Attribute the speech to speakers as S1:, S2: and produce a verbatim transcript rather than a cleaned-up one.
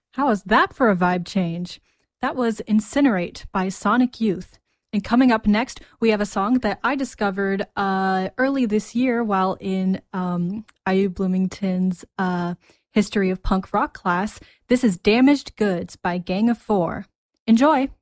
S1: How was that for a vibe change? That was Incinerate by Sonic Youth. And coming up next, we have a song that I discovered uh, early this year while in um, I U Bloomington's uh, History of Punk Rock class. This is Damaged Goods by Gang of Four. Enjoy!